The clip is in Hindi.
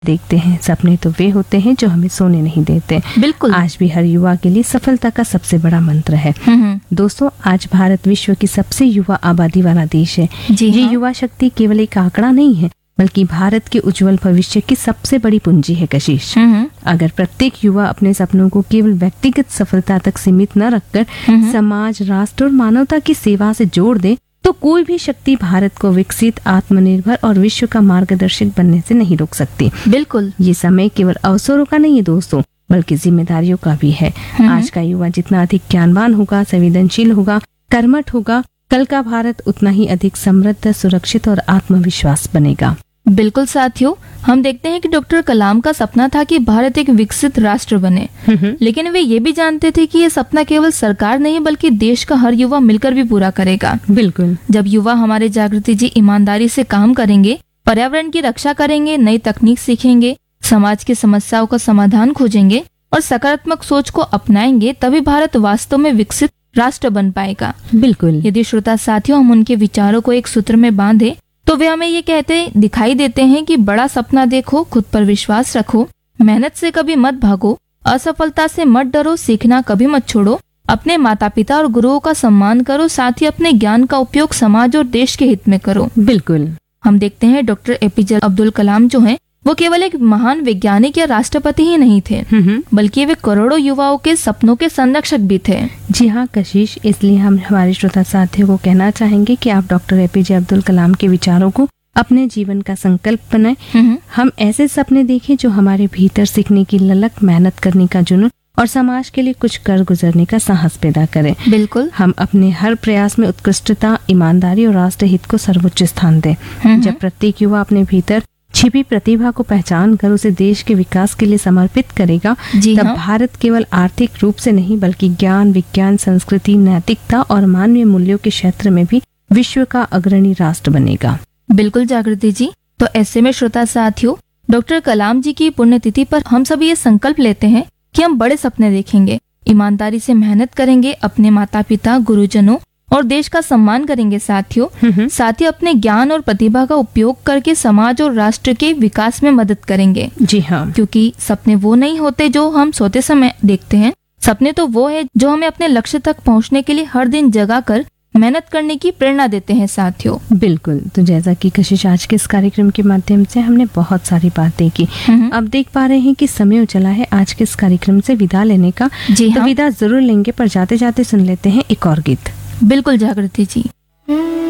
देखते हैं, सपने तो वे होते हैं जो हमें सोने नहीं देते। बिल्कुल। आज भी हर युवा के लिए सफलता का सबसे बड़ा मंत्र है। दोस्तों, आज भारत विश्व की सबसे युवा आबादी वाला देश है। ये युवा शक्ति केवल एक आंकड़ा नहीं है, बल्कि भारत के उज्जवल भविष्य की सबसे बड़ी पूंजी है। कशिश, अगर प्रत्येक युवा अपने सपनों को केवल व्यक्तिगत सफलता तक सीमित न रखकर समाज, राष्ट्र और मानवता की सेवा से जोड़ दे, तो कोई भी शक्ति भारत को विकसित, आत्मनिर्भर और विश्व का मार्गदर्शक बनने से नहीं रोक सकती। बिल्कुल। ये समय केवल अवसरों का नहीं है दोस्तों, बल्कि जिम्मेदारियों का भी है। आज का युवा जितना अधिक ज्ञानवान होगा, संवेदनशील होगा, कर्मठ होगा, कल का भारत उतना ही अधिक समृद्ध, सुरक्षित और आत्मविश्वास बनेगा। बिल्कुल साथियों, हम देखते हैं कि डॉक्टर कलाम का सपना था कि भारत एक विकसित राष्ट्र बने, लेकिन वे ये भी जानते थे कि ये सपना केवल सरकार नहीं बल्कि देश का हर युवा मिलकर भी पूरा करेगा। बिल्कुल। जब युवा हमारे जागृति जी ईमानदारी से काम करेंगे, पर्यावरण की रक्षा करेंगे, नई तकनीक सीखेंगे, समाज की समस्याओं का समाधान खोजेंगे और सकारात्मक सोच को अपनाएंगे, तभी भारत वास्तव में विकसित राष्ट्र बन पाएगा। बिल्कुल। यदि श्रोता साथियों हम उनके विचारों को एक सूत्र में बांधे तो वे हमें ये कहते दिखाई देते हैं कि बड़ा सपना देखो, खुद पर विश्वास रखो, मेहनत से कभी मत भागो, असफलता से मत डरो, सीखना कभी मत छोड़ो, अपने माता पिता और गुरुओं का सम्मान करो, साथ ही अपने ज्ञान का उपयोग समाज और देश के हित में करो। बिल्कुल। हम देखते हैं डॉक्टर एपीजे अब्दुल कलाम जो हैं, वो केवल एक महान वैज्ञानिक या राष्ट्रपति ही नहीं थे, बल्कि वे करोड़ों युवाओं के सपनों के संरक्षक भी थे। जी हाँ कशिश, इसलिए हम हमारे श्रोता साथियों को कहना चाहेंगे कि आप डॉक्टर एपीजे अब्दुल कलाम के विचारों को अपने जीवन का संकल्प बनाएं। हम ऐसे सपने देखें जो हमारे भीतर सीखने की ललक, मेहनत करने का जुनून और समाज के लिए कुछ कर गुजरने का साहस पैदा करें। बिल्कुल। हम अपने हर प्रयास में उत्कृष्टता, ईमानदारी और राष्ट्र हित को सर्वोच्च स्थान दें। जब प्रत्येक युवा अपने भीतर छिपी प्रतिभा को पहचान कर उसे देश के विकास के लिए समर्पित करेगा, तब भारत केवल आर्थिक रूप से नहीं बल्कि ज्ञान, विज्ञान, संस्कृति, नैतिकता और मानवीय मूल्यों के क्षेत्र में भी विश्व का अग्रणी राष्ट्र बनेगा। बिल्कुल जागृति जी, तो ऐसे में श्रोता साथियों, डॉक्टर कलाम जी की पुण्यतिथि पर हम सभी ये संकल्प लेते हैं कि हम बड़े सपने देखेंगे, ईमानदारी से मेहनत करेंगे, अपने माता पिता, गुरुजनों और देश का सम्मान करेंगे साथियों, साथ ही अपने ज्ञान और प्रतिभा का उपयोग करके समाज और राष्ट्र के विकास में मदद करेंगे। जी हाँ, क्योंकि सपने वो नहीं होते जो हम सोते समय देखते हैं, सपने तो वो है जो हमें अपने लक्ष्य तक पहुंचने के लिए हर दिन जगा कर मेहनत करने की प्रेरणा देते हैं साथियों। बिल्कुल। तो जैसा कि कशिश आज के इस कार्यक्रम के माध्यम से हमने बहुत सारी बातें की, अब देख पा रहे हैं कि समय चला है आज के इस कार्यक्रम से विदा लेने का। जी तो हाँ। विदा जरूर लेंगे, पर जाते जाते सुन लेते हैं एक और गीत। बिल्कुल जागृति जी।